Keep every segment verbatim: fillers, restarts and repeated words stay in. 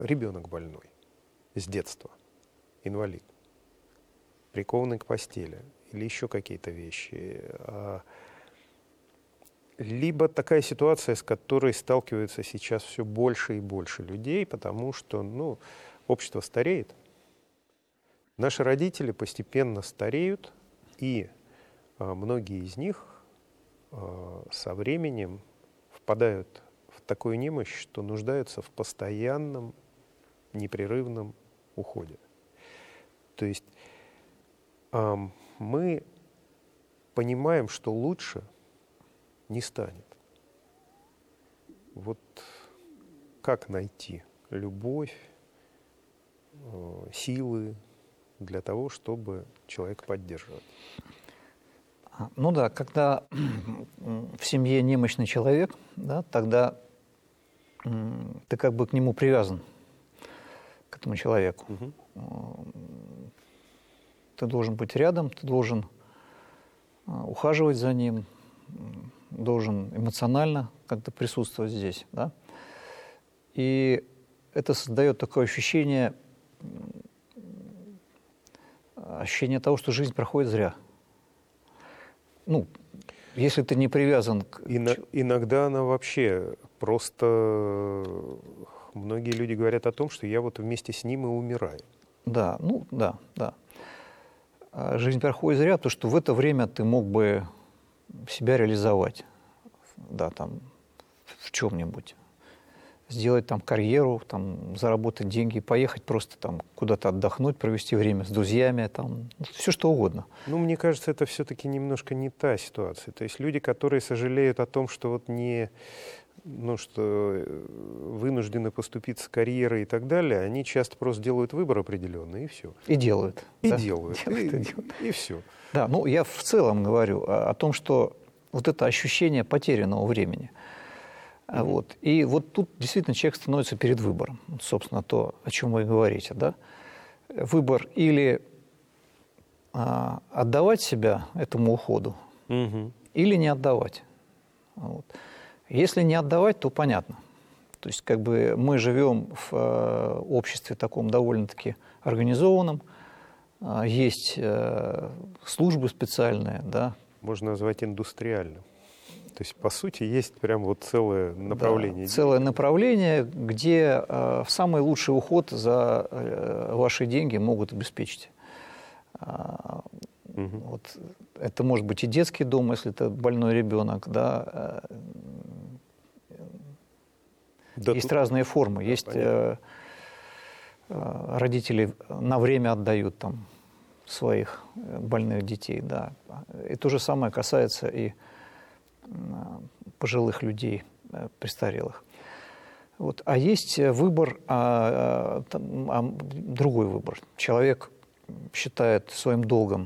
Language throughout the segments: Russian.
ребенок больной с детства, инвалид, прикованный к постели или еще какие-то вещи, либо такая ситуация, с которой сталкиваются сейчас все больше и больше людей, потому что, ну, общество стареет, наши родители постепенно стареют, и а, многие из них а, со временем впадают в такую немощь, что нуждаются в постоянном, непрерывном уходе. То есть а, мы понимаем, что лучше не станет. Вот как найти любовь, э, силы для того, чтобы человека поддерживать? Ну да, когда в семье немощный человек, да, тогда ты как бы к нему привязан, к этому человеку. Угу. Ты должен быть рядом, ты должен ухаживать за ним, должен эмоционально как-то присутствовать здесь, да? И это создает такое ощущение, ощущение того, что жизнь проходит зря. Ну, если ты не привязан к... Ино- иногда она вообще просто... Многие люди говорят о том, что я вот вместе с ним и умираю. Да, ну, да, да. Жизнь проходит зря, потому что в это время ты мог бы себя реализовать, да, там, в чем-нибудь. Сделать там карьеру, там, заработать деньги, поехать просто там куда-то отдохнуть, провести время с друзьями, там, все что угодно. Ну, мне кажется, это все-таки немножко не та ситуация. То есть люди, которые сожалеют о том, что вот не, ну, что вынуждены поступить с карьерой и так далее, они часто просто делают выбор определенный, и все. И делают. И да? делают. делают, и, и, делают. и все. Да, ну, я в целом говорю о, о том, что вот это ощущение потерянного времени. Mm-hmm. Вот. И вот тут действительно человек становится перед выбором. Собственно, то, о чем вы говорите. Да? Выбор или а, отдавать себя этому уходу, mm-hmm. или не отдавать. Вот. Если не отдавать, то понятно. То есть как бы мы живем в э, обществе таком довольно-таки организованном, э, есть э, службы специальные, да. Можно назвать индустриальным. То есть, по сути, есть прям вот целое направление. Да, целое направление, где э, самый лучший уход за э, ваши деньги могут обеспечить. А, угу. Вот, это может быть и детский дом, если это больной ребенок, да. Да, есть тут... разные формы. Да, есть э, э, родители на время отдают там своих больных детей, да. И то же самое касается и пожилых людей, престарелых. Вот. А есть выбор, а, а, другой выбор. Человек считает своим долгом,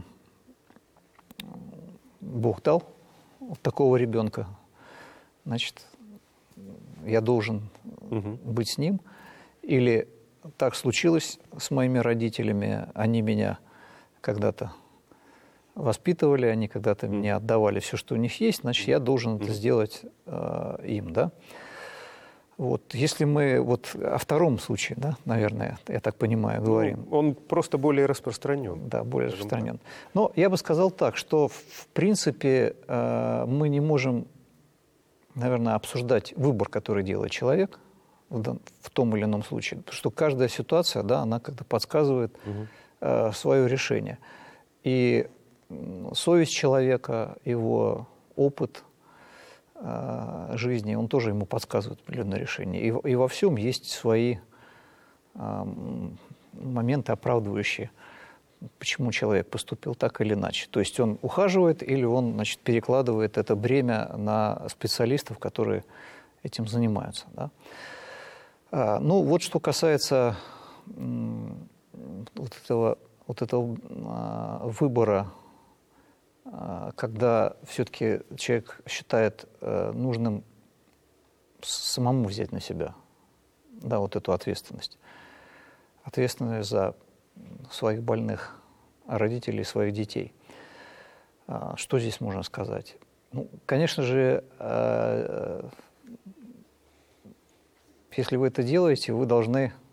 Бог дал вот такого ребенка, значит, я должен угу. быть с ним. Или так случилось с моими родителями, они меня когда-то воспитывали, они когда-то mm. мне отдавали все, что у них есть, значит, я должен mm. это сделать э, им, да. Вот, если мы вот о втором случае, да, наверное, я так понимаю, говорим. Ну, он просто более распространен. Да, более распространен. Так. Но я бы сказал так, что, в принципе, э, мы не можем, наверное, обсуждать выбор, который делает человек в, в том или ином случае, потому что каждая ситуация, да, она как-то подсказывает mm. э, свое решение. И совесть человека, его опыт э, жизни, он тоже ему подсказывает определенное решение. И, и во всем есть свои э, моменты, оправдывающие, почему человек поступил так или иначе. То есть он ухаживает или он, значит, перекладывает это бремя на специалистов, которые этим занимаются. Да? А, ну, вот что касается м, вот этого, вот этого а, выбора, когда все-таки человек считает э, нужным самому взять на себя, да, вот эту ответственность. Ответственность за своих больных родителей, своих детей. А, что здесь можно сказать? Ну, конечно же, э, если вы это делаете, вы должны